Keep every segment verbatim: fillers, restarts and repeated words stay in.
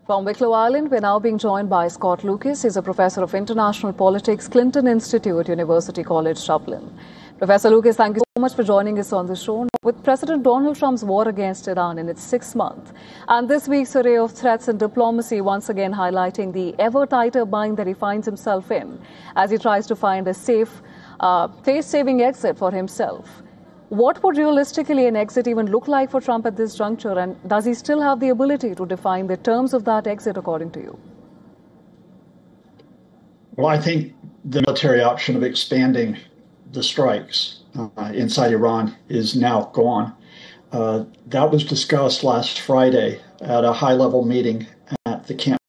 From Wicklow Island, we're now being joined by Scott Lucas. He's a professor of international politics, Clinton Institute, University College Dublin. Professor Lucas, thank you so much for joining us on the show. With President Donald Trump's war against Iran in its sixth month, and this week's array of threats and diplomacy once again highlighting the ever tighter bind that he finds himself in as he tries to find a safe, uh, face-saving exit for himself. What would realistically an exit even look like for Trump at this juncture, and does he still have the ability to define the terms of that exit according to you? Well, I think the military option of expanding the strikes uh, inside Iran is now gone. Uh, that was discussed last Friday at a high-level meeting at the Camp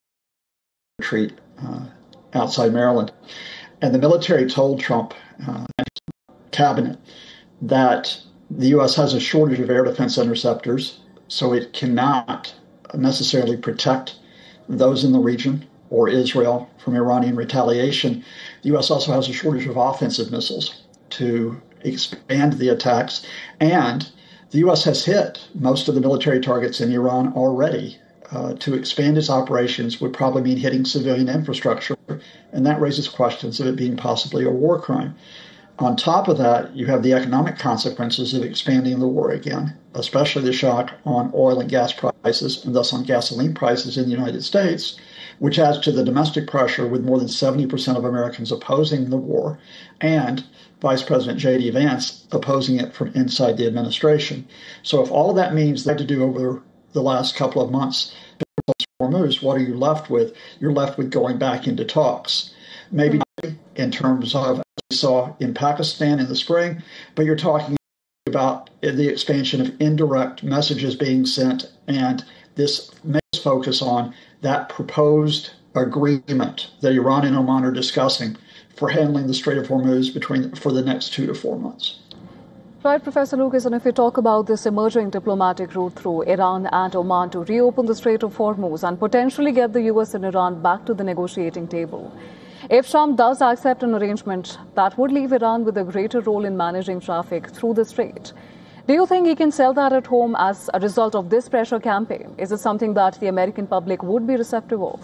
Retreat uh, outside Maryland. And the military told Trump uh, and his cabinet that the U S has a shortage of air defense interceptors, so it cannot necessarily protect those in the region or Israel from Iranian retaliation. The U S also has a shortage of offensive missiles to expand the attacks, and the U S has hit most of the military targets in Iran already. Uh, to expand its operations would probably mean hitting civilian infrastructure, and that raises questions of it being possibly a war crime. On top of that, you have the economic consequences of expanding the war again, especially the shock on oil and gas prices and thus on gasoline prices in the United States, which adds to the domestic pressure with more than seventy percent of Americans opposing the war and Vice President J D Vance opposing it from inside the administration. So if all of that means they had to do over the last couple of months moves, what are you left with? You're left with going back into talks. Maybe in terms of, as we saw in Pakistan in the spring, but you're talking about the expansion of indirect messages being sent, and this makes focus on that proposed agreement that Iran and Oman are discussing for handling the Strait of Hormuz between for the next two to four months. Right, Professor Lucas, and if we talk about this emerging diplomatic route through Iran and Oman to reopen the Strait of Hormuz and potentially get the U S and Iran back to the negotiating table, if Trump does accept an arrangement, that would leave Iran with a greater role in managing traffic through the strait. Do you think he can sell that at home as a result of this pressure campaign? Is it something that the American public would be receptive of?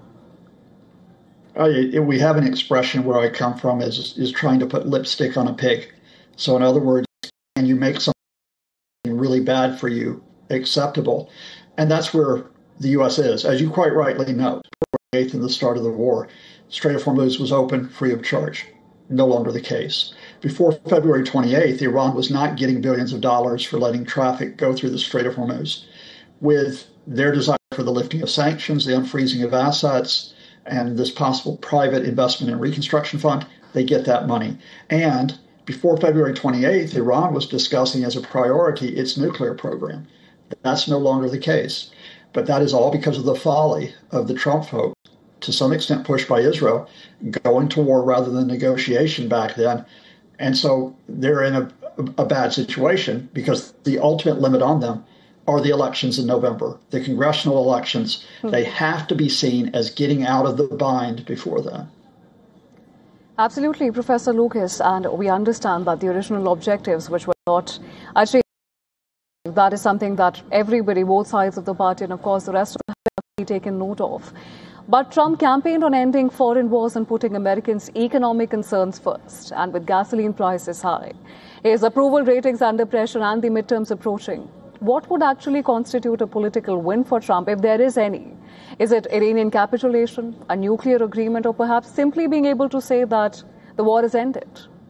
Uh, we have an expression where I come from is, is trying to put lipstick on a pig. So in other words, can you make something really bad for you acceptable? And that's where the U S is. As you quite rightly know, eighth in the start of the war, Strait of Hormuz was open free of charge. No longer the case. Before February twenty-eighth, Iran was not getting billions of dollars for letting traffic go through the Strait of Hormuz. With their desire for the lifting of sanctions, the unfreezing of assets, and this possible private investment and reconstruction fund, they get that money. And before February twenty-eighth, Iran was discussing as a priority its nuclear program. That's no longer the case. But that is all because of the folly of the Trump folks, to some extent pushed by Israel, going to war rather than negotiation back then. And so they're in a, a bad situation because the ultimate limit on them are the elections in November, the congressional elections. Mm-hmm. They have to be seen as getting out of the bind before then. Absolutely, Professor Lucas, and we understand that the original objectives, which were not achieved, that is something that everybody, both sides of the party, and of course the rest of the have to be taken note of. But Trump campaigned on ending foreign wars and putting Americans' economic concerns first. And with gasoline prices high, his approval ratings under pressure and the midterms approaching, what would actually constitute a political win for Trump, if there is any? Is it Iranian capitulation, a nuclear agreement, or perhaps simply being able to say that the war is ended?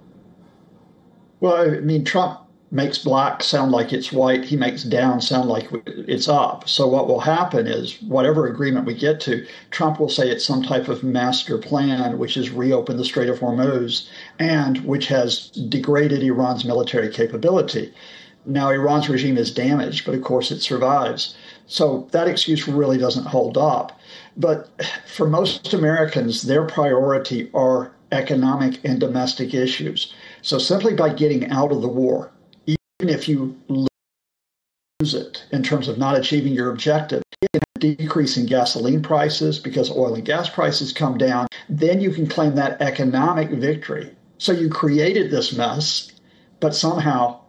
Well, I mean, Trump makes black sound like it's white. He makes down sound like it's up. So what will happen is whatever agreement we get to, Trump will say it's some type of master plan, which has reopened the Strait of Hormuz and which has degraded Iran's military capability. Now, Iran's regime is damaged, but of course it survives. So that excuse really doesn't hold up. But for most Americans, their priority are economic and domestic issues. So simply by getting out of the war, even if you lose it in terms of not achieving your objective, decreasing gasoline prices because oil and gas prices come down, then you can claim that economic victory. So you created this mess, but somehow